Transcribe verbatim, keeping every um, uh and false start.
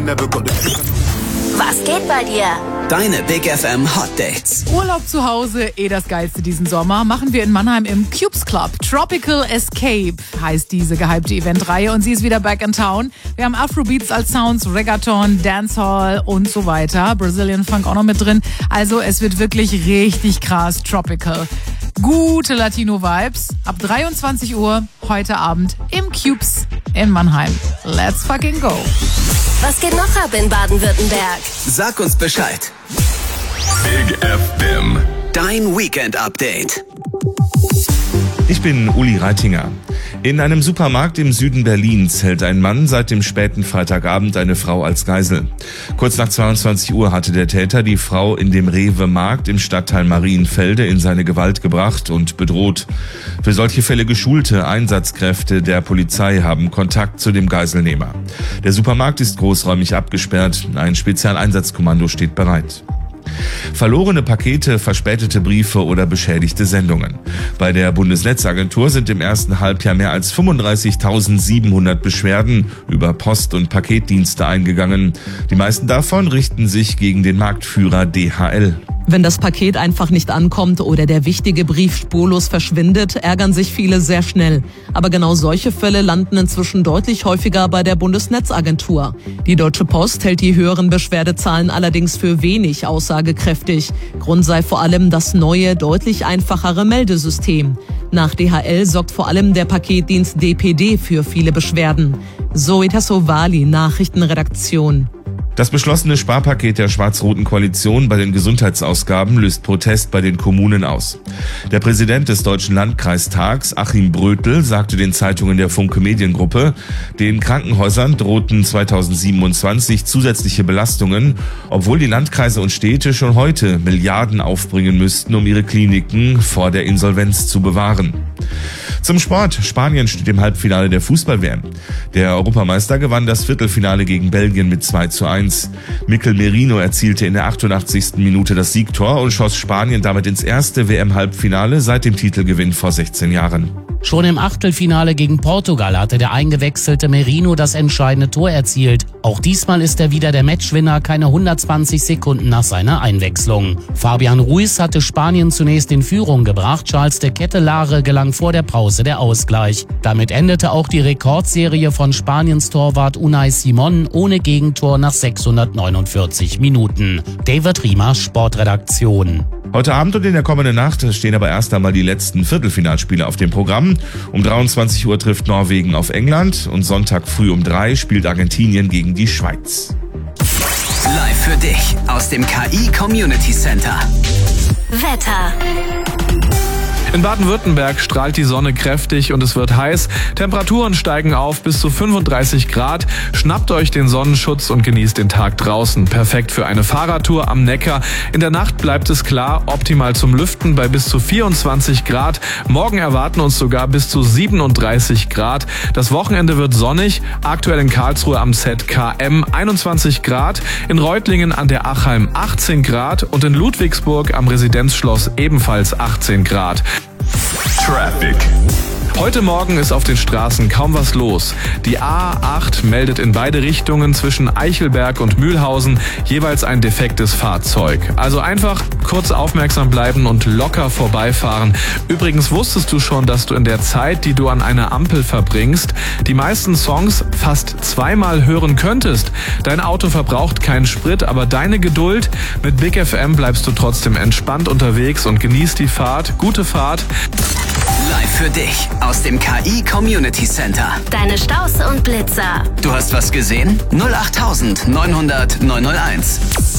never got the... Was geht bei dir? Deine Big F M Hot Dates. Urlaub zu Hause, eh das Geilste diesen Sommer, machen wir in Mannheim im Cubes Club. Tropical Escape heißt diese gehypte Eventreihe und sie ist wieder back in town. Wir haben Afrobeats als Sounds, Reggaeton, Dancehall und so weiter. Brazilian Funk auch noch mit drin. Also es wird wirklich richtig krass tropical. Gute Latino-Vibes. Ab dreiundzwanzig Uhr heute Abend im Cubes in Mannheim. Let's fucking go. Was geht noch ab in Baden-Württemberg? Sag uns Bescheid. Big F M. Dein Weekend-Update. Ich bin Uli Reitinger. In einem Supermarkt im Süden Berlins hält ein Mann seit dem späten Freitagabend eine Frau als Geisel. Kurz nach zweiundzwanzig Uhr hatte der Täter die Frau in dem Rewe-Markt im Stadtteil Marienfelde in seine Gewalt gebracht und bedroht. Für solche Fälle geschulte Einsatzkräfte der Polizei haben Kontakt zu dem Geiselnehmer. Der Supermarkt ist großräumig abgesperrt, ein Spezialeinsatzkommando steht bereit. Verlorene Pakete, verspätete Briefe oder beschädigte Sendungen. Bei der Bundesnetzagentur sind im ersten Halbjahr mehr als fünfunddreißigtausendsiebenhundert Beschwerden über Post- und Paketdienste eingegangen. Die meisten davon richten sich gegen den Marktführer D H L. Wenn das Paket einfach nicht ankommt oder der wichtige Brief spurlos verschwindet, ärgern sich viele sehr schnell. Aber genau solche Fälle landen inzwischen deutlich häufiger bei der Bundesnetzagentur. Die Deutsche Post hält die höheren Beschwerdezahlen allerdings für wenig aussagekräftig. Grund sei vor allem das neue, deutlich einfachere Meldesystem. Nach D H L sorgt vor allem der Paketdienst D P D für viele Beschwerden. Zoe Tassovali, Nachrichtenredaktion. Das beschlossene Sparpaket der schwarz-roten Koalition bei den Gesundheitsausgaben löst Protest bei den Kommunen aus. Der Präsident des Deutschen Landkreistags, Achim Brötel, sagte den Zeitungen der Funke Mediengruppe, den Krankenhäusern drohten zweitausendsiebenundzwanzig zusätzliche Belastungen, obwohl die Landkreise und Städte schon heute Milliarden aufbringen müssten, um ihre Kliniken vor der Insolvenz zu bewahren. Zum Sport. Spanien steht im Halbfinale der Fußball-W M. Der Europameister gewann das Viertelfinale gegen Belgien mit zwei zu eins. Mikel Merino erzielte in der achtundachtzigsten Minute das Siegtor und schoss Spanien damit ins erste W M-Halbfinale seit dem Titelgewinn vor sechzehn Jahren. Schon im Achtelfinale gegen Portugal hatte der eingewechselte Merino das entscheidende Tor erzielt. Auch diesmal ist er wieder der Matchwinner, keine hundertzwanzig Sekunden nach seiner Einwechslung. Fabian Ruiz hatte Spanien zunächst in Führung gebracht, Charles de Kettelare gelang vor der Pause der Ausgleich. Damit endete auch die Rekordserie von Spaniens Torwart Unai Simon ohne Gegentor nach sechshundertneunundvierzig Minuten. David Riemer, Sportredaktion. Heute Abend und in der kommenden Nacht stehen aber erst einmal die letzten Viertelfinalspiele auf dem Programm. Um dreiundzwanzig Uhr trifft Norwegen auf England und Sonntag früh um drei spielt Argentinien gegen die Schweiz. Live für dich aus dem K I Community Center. Wetter. In Baden-Württemberg strahlt die Sonne kräftig und es wird heiß. Temperaturen steigen auf bis zu fünfunddreißig Grad. Schnappt euch den Sonnenschutz und genießt den Tag draußen. Perfekt für eine Fahrradtour am Neckar. In der Nacht bleibt es klar, optimal zum Lüften bei bis zu vierundzwanzig Grad. Morgen erwarten uns sogar bis zu siebenunddreißig Grad. Das Wochenende wird sonnig. Aktuell in Karlsruhe am Z K M einundzwanzig Grad. In Reutlingen an der Achalm achtzehn Grad und in Ludwigsburg am Residenzschloss ebenfalls achtzehn Grad. Traffic. Heute Morgen ist auf den Straßen kaum was los. Die A acht meldet in beide Richtungen zwischen Eichelberg und Mühlhausen jeweils ein defektes Fahrzeug. Also einfach kurz aufmerksam bleiben und locker vorbeifahren. Übrigens wusstest du schon, dass du in der Zeit, die du an einer Ampel verbringst, die meisten Songs fast zweimal hören könntest. Dein Auto verbraucht keinen Sprit, aber deine Geduld. Mit Big F M bleibst du trotzdem entspannt unterwegs und genießt die Fahrt. Gute Fahrt. Live für dich aus dem K I Community Center. Deine Staus und Blitzer. Du hast was gesehen? null acht neunhundert neunhunderteins.